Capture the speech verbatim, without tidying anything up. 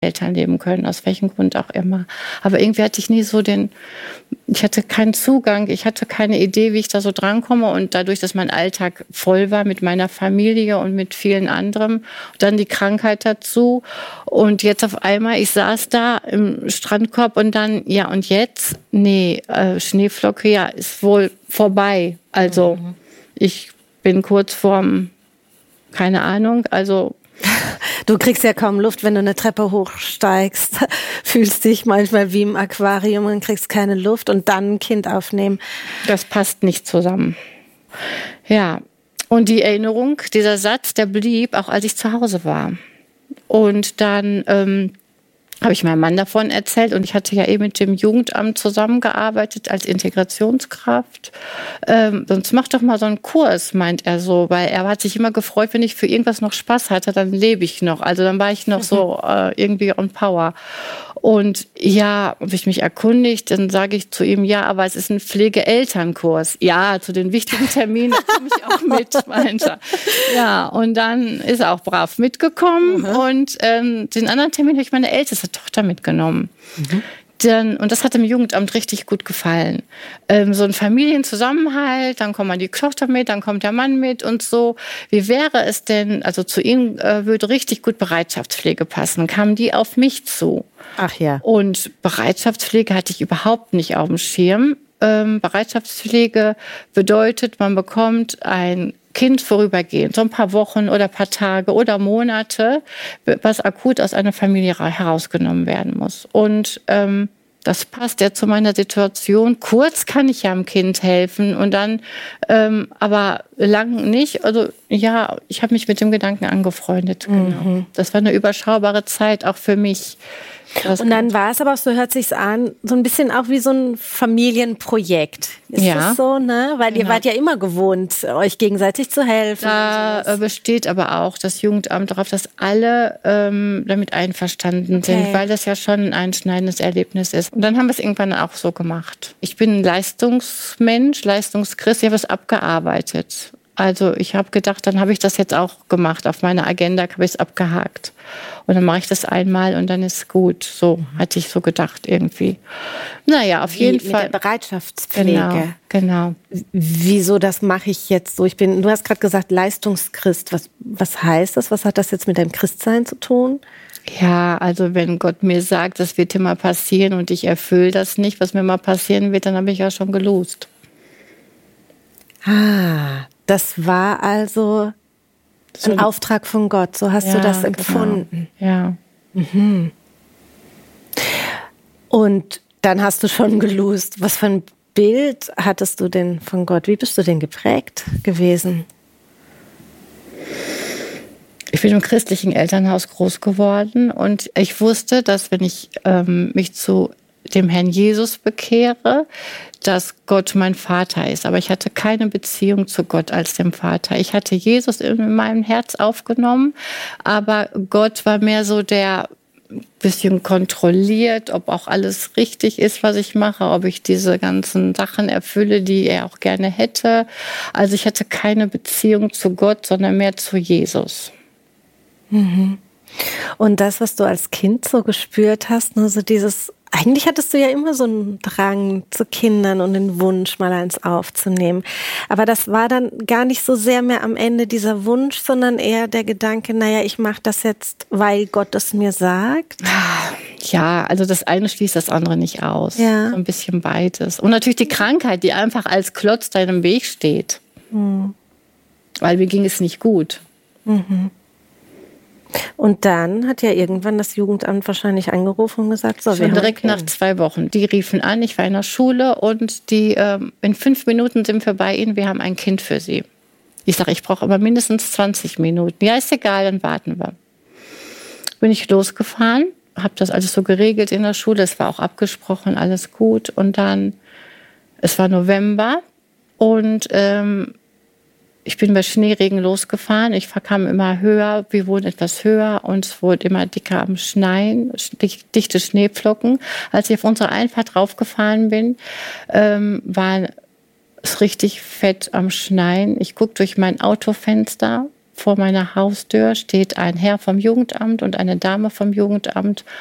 Eltern leben können, aus welchem Grund auch immer. Aber irgendwie hatte ich nie so den, ich hatte keinen Zugang, ich hatte keine Idee, wie ich da so drankomme. Und dadurch, dass mein Alltag voll war mit meiner Familie und mit vielen anderen, dann die Krankheit dazu. Und jetzt auf einmal, ich saß da im Strandkorb und dann, ja und jetzt? Nee, äh, Schneeflocke, ja, ist wohl vorbei. Also mhm. ich bin kurz vorm, keine Ahnung, also du kriegst ja kaum Luft, wenn du eine Treppe hochsteigst, fühlst dich manchmal wie im Aquarium und kriegst keine Luft und dann ein Kind aufnehmen. Das passt nicht zusammen. Ja, und die Erinnerung, dieser Satz, der blieb, auch als ich zu Hause war. Und dann ähm, habe ich meinem Mann davon erzählt und ich hatte ja eben mit dem Jugendamt zusammengearbeitet als Integrationskraft. Ähm, sonst mach doch mal so einen Kurs, meint er so, weil er hat sich immer gefreut, wenn ich für irgendwas noch Spaß hatte, dann lebe ich noch. Also dann war ich noch so äh, irgendwie on power. Und ja, habe ich mich erkundigt, dann sage ich zu ihm, ja, aber es ist ein Pflegeelternkurs. Ja, zu den wichtigen Terminen komme ich auch mit, meint er. Ja, und dann ist er auch brav mitgekommen mhm. und ähm, den anderen Termin habe ich meine älteste Tochter mitgenommen. Mhm. Dann, und das hat dem Jugendamt richtig gut gefallen. Ähm, so ein Familienzusammenhalt, dann kommt mal die Tochter mit, dann kommt der Mann mit und so. Wie wäre es denn, also zu ihnen äh, würde richtig gut Bereitschaftspflege passen. Kamen die auf mich zu. Ach ja. Und Bereitschaftspflege hatte ich überhaupt nicht auf dem Schirm. Ähm, Bereitschaftspflege bedeutet, man bekommt ein Kind vorübergehend, so ein paar Wochen oder ein paar Tage oder Monate, was akut aus einer Familie herausgenommen werden muss. Und ähm, das passt ja zu meiner Situation. Kurz kann ich ja dem Kind helfen und dann ähm, aber lang nicht. Also ja, ich habe mich mit dem Gedanken angefreundet. Genau. Mhm. Das war eine überschaubare Zeit, auch für mich. Und dann war es aber auch, so hört sich's an, so ein bisschen auch wie so ein Familienprojekt. Ist ja. das so, ne? Weil genau. ihr wart ja immer gewohnt, euch gegenseitig zu helfen. Da besteht aber auch das Jugendamt darauf, dass alle ähm, damit einverstanden okay. sind, weil das ja schon ein einschneidendes Erlebnis ist. Und dann haben wir es irgendwann auch so gemacht. Ich bin ein Leistungsmensch, Leistungschrist, ich habe es abgearbeitet. Also ich habe gedacht, dann habe ich das jetzt auch gemacht. Auf meiner Agenda habe ich es abgehakt. Und dann mache ich das einmal und dann ist gut. So hatte ich so gedacht irgendwie. Naja, auf Wie, jeden Fall. Mit der Bereitschaftspflege. Genau, genau. Wieso, das mache ich jetzt so? Ich bin, du hast gerade gesagt, Leistungschrist. Was, was heißt das? Was hat das jetzt mit deinem Christsein zu tun? Ja, also wenn Gott mir sagt, das wird dir mal passieren und ich erfülle das nicht, was mir mal passieren wird, dann habe ich ja schon gelost. Ah, das war also ein so, Auftrag von Gott. So hast ja, du das empfunden. Genau. Ja. Mhm. Und dann hast du schon gelost. Was für ein Bild hattest du denn von Gott? Wie bist du denn geprägt gewesen? Ich bin im christlichen Elternhaus groß geworden und ich wusste, dass wenn ich ähm, mich zu dem Herrn Jesus bekehre, dass Gott mein Vater ist. Aber ich hatte keine Beziehung zu Gott als dem Vater. Ich hatte Jesus in meinem Herz aufgenommen, aber Gott war mehr so der bisschen kontrolliert, ob auch alles richtig ist, was ich mache, ob ich diese ganzen Sachen erfülle, die er auch gerne hätte. Also ich hatte keine Beziehung zu Gott, sondern mehr zu Jesus. Mhm. Und das, was du als Kind so gespürt hast, nur so dieses, eigentlich hattest du ja immer so einen Drang zu Kindern und den Wunsch, mal eins aufzunehmen. Aber das war dann gar nicht so sehr mehr am Ende dieser Wunsch, sondern eher der Gedanke, naja, ich mache das jetzt, weil Gott es mir sagt. Ja, also das eine schließt das andere nicht aus. Ja. So ein bisschen beides. Und natürlich die Krankheit, die einfach als Klotz da im Weg steht. Mhm. Weil mir ging es nicht gut. Mhm. Und dann hat ja irgendwann das Jugendamt wahrscheinlich angerufen und gesagt, so, wir Schon direkt nach zwei Wochen. Die riefen an, ich war in der Schule und die ähm, in fünf Minuten sind wir bei Ihnen, wir haben ein Kind für Sie. Ich sage, ich brauche aber mindestens zwanzig Minuten. Ja, ist egal, dann warten wir. Bin ich losgefahren, habe das alles so geregelt in der Schule, es war auch abgesprochen, alles gut. Und dann, es war November und ähm, ich bin bei Schneeregen losgefahren. Ich kam immer höher, wir wurden etwas höher und es wurde immer dicker am Schneien, dichte Schneeflocken. Als ich auf unsere Einfahrt raufgefahren bin, ähm, war es richtig fett am Schneien. Ich gucke durch mein Autofenster vor meiner Haustür steht ein Herr vom Jugendamt und eine Dame vom Jugendamt